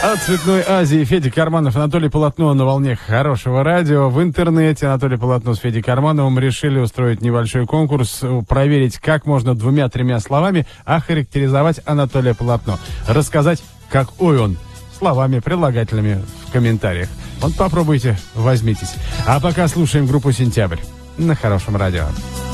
От Цветной Азии Федя Карманов, Анатолий Полотно на волне хорошего радио. В интернете Анатолий Полотно с Федей Кармановым решили устроить небольшой конкурс, проверить, как можно 2-3 словами охарактеризовать Анатолия Полотно. Рассказать, какой он, словами, прилагательными в комментариях. Вот попробуйте, возьмитесь. А пока слушаем группу «Сентябрь» на хорошем радио.